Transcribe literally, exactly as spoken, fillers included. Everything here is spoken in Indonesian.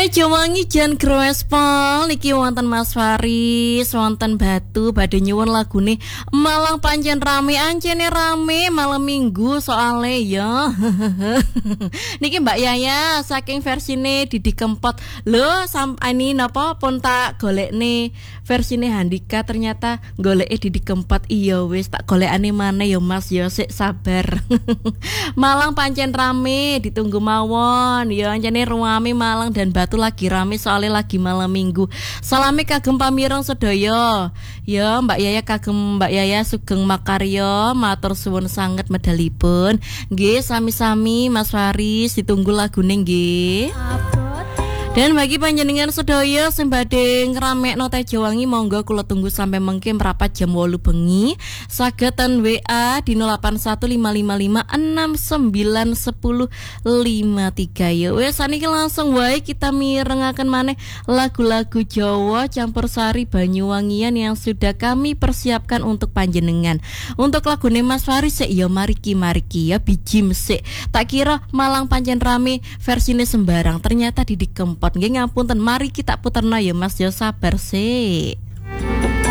Tejo Wangi Jan Growespol niki wonten Mas Faris, wonten Batu badhe nyuwun lagune Malang pancen rame, ancene rame malam Minggu soale ya. Niki Mbak Yaya saking versine Didi Kempot. Lho sampani napa pun tak golekne versine Handika ternyata goleke Didi Kempot. Iya wis tak golekane maneh ya Mas ya, sik sabar. Malang pancen rame, ditunggu mawon ya, ancene ruame Malang dan Batu lagi rame soalnya lagi malam Minggu. Salami kagem pamireng sedaya. Ya Mbak Yaya kagem Mbak Yaya Sugeng Makarya, matur suwun sanget medalipun. Nggih sami-sami Mas Faris ditunggu lagune nggih. Dan bagi panjenengan sedaya sing badhe ngramekno Tejo Wangi monggo kula tunggu sampai mengke merapat jam wolu bengi. Saged W A di nol delapan satu lima lima lima enam sembilan satu nol lima tiga ya. Wes saniki langsung wae kita mirengaken maneh lagu-lagu Jawa campursari Banyuwangian yang sudah kami persiapkan untuk panjenengan. Untuk lagune Mas Faris sik ya mariki mariki ya bijim sik. Tak kira Malang pancen rame versine sembarang, ternyata Didi Kempot. Nggih ngapunten, mari kita puterno ya Mas, yo sabar sik.